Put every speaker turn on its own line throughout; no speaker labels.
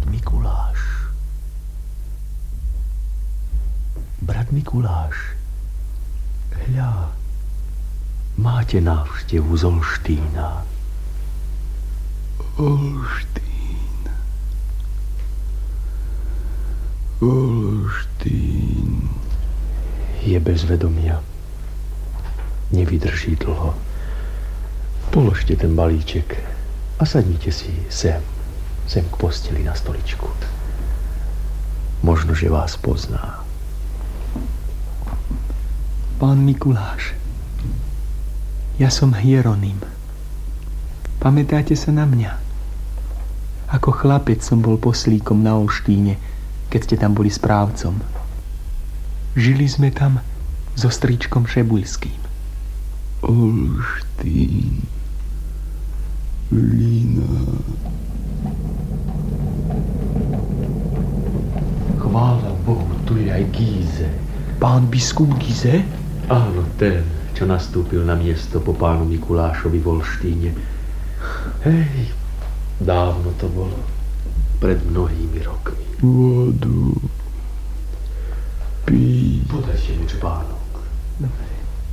Brat Mikuláš, hľa, máte návštevu z Olštína.
Olštín.
Je bez vedomia. Nevydrží dlho. Položte ten balíček a sadnite si sem k posteli na stoličku. Možno, že vás pozná.
Pán Mikuláš, ja som Hieronym. Pamätáte sa na mňa? Ako chlapec som bol poslíkom na Olštíne, keď ste tam boli správcom. Žili sme tam so stričkom Šebuľským.
Olštín, Lína.
Chvála Bohu, tu je aj Gíze.
Pán biskup Gize?
Áno, ten, čo nastúpil na miesto po pánu Mikulášovi v Olštíne. Hej, dávno to bolo. Pred mnohými rokmi.
Vodu. Pí.
Podajte mu čpánok.
Dobre.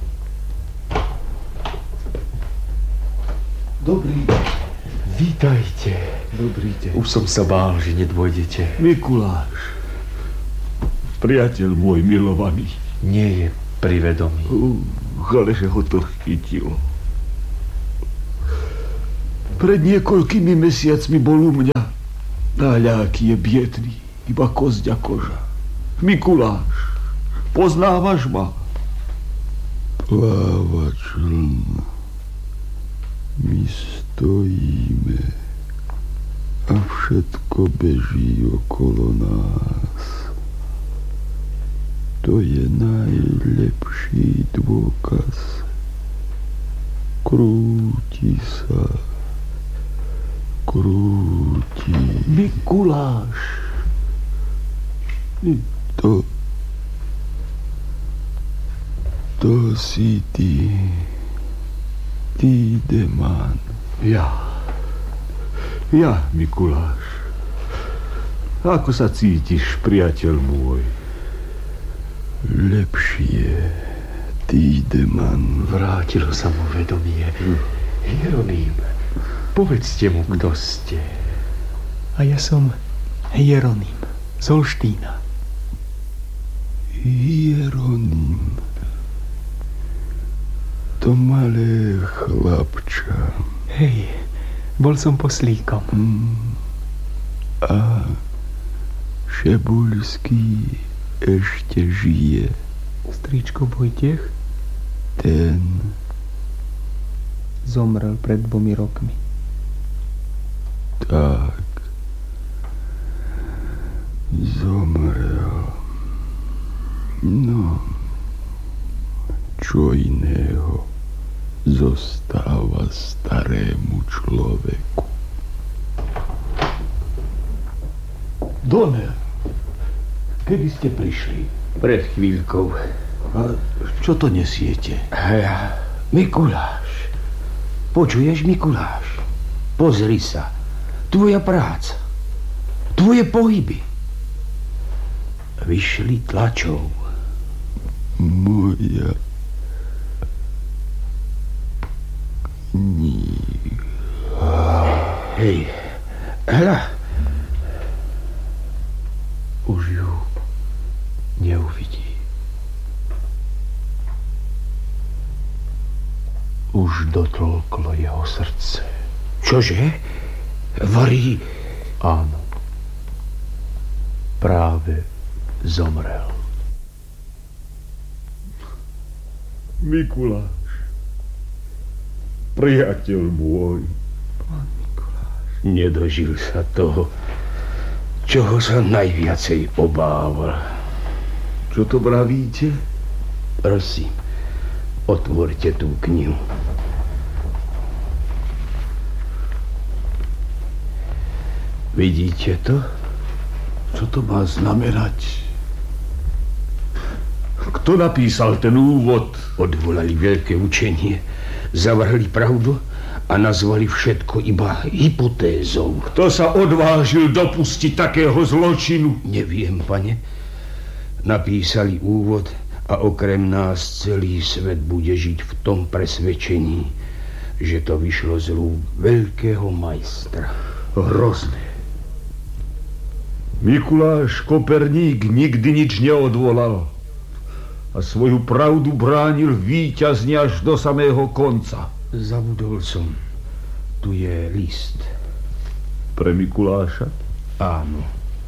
Dobrý deň. Vítajte.
Dobrý deň.
Už som sa bál, že nedôjdete.
Mikuláš, priateľ môj milovaný.
Nie je pri vedomí.
Ale že ho to chytilo. Pred niekoľkými mesiacmi bol u mňa. Áľa, aký je biedný, iba kosť a koža. Mikuláš, poznávaš ma? Plávač ln. My stojíme a všetko beží okolo nás. To je najlepší dôkaz. Krúti sa. Krúti.
Mikuláš.
To si ty. Ty, Demán. Ja, Mikuláš. Ako sa cítiš, priateľ môj? Lepšie, ty, Demán.
Vrátilo sa mu vedomie. Hieronym, povedzte mu, kto ste.
A ja som Hieronym z Olštína.
Hieronym. To malé chlapča.
Hej, bol som poslíkom.
A Šebuľský ešte žije.
Stričko Vojtech?
Ten
zomrel pred 2 rokmi.
Tak. Zomrel. No, čo iného zostáva starému človeku. Doner, kedy ste prišli?
Pred chvíľkou.
A čo to nesiete?
Mikuláš, počuješ, Mikuláš? Pozri sa, tvoja práca, tvoje pohyby vyšli tlačou.
Moja kniha.
Hej, hľa.
Už ju neuvidí. Už dotlklo jeho srdce.
Čože? Varí?
Áno. Práve zomrel.
Mikuláš, priateľ môj.
Pán Mikuláš.
Nedožil sa toho, čoho sa najviacej obával.
Čo to pravíte?
Prosím, otvorte tú knihu. Vidíte to?
Čo to má znamenať? Kto napísal ten úvod?
Odvolali veľké učenie, zavrhli pravdu a nazvali všetko iba hypotézou.
Kto sa odvážil dopustiť takého zločinu?
Neviem, pane. Napísali úvod a okrem nás celý svet bude žiť v tom presvedčení, že to vyšlo z rúk veľkého majstra.
Hrozné. Mikuláš Koperník nikdy nič neodvolal a svoju pravdu bránil víťazne až do samého konca.
Zabudol som. Tu je list.
Pre Mikuláša?
Áno.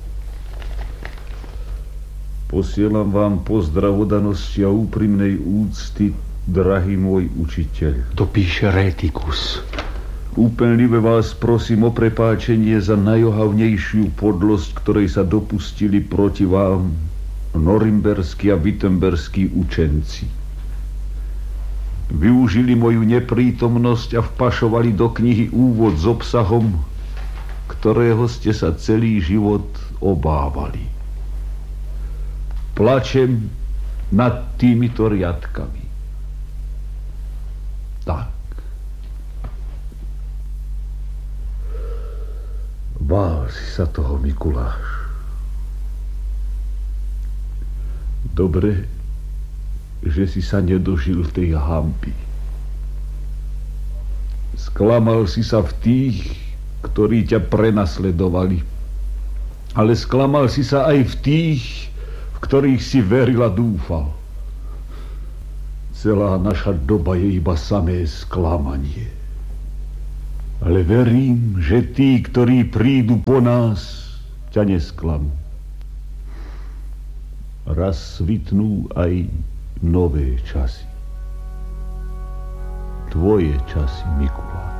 Posielam vám pozdrav odanosti a úprimnej úcty, drahý môj učiteľ.
To píše Rétikus.
Úpenlive vás prosím o prepáčenie za najohavnejšiu podlosť, ktorej sa dopustili proti vám norimberskí a wittenberskí učenci. Využili moju neprítomnosť a vpašovali do knihy úvod s obsahom, ktorého ste sa celý život obávali. Plačem nad týmito riadkami. Tak. Bál si sa toho, Mikuláš. Dobre, že si sa nedožil tej hanby. Sklamal si sa v tých, ktorí ťa prenasledovali. Ale sklamal si sa aj v tých, v ktorých si veril a dúfal. Celá naša doba je iba samé sklamanie. Ale verím, že tí, ktorí prídu po nás, ťa nesklamú. Raz svitnú aj nové časy. Tvoje časy, Mikuláš.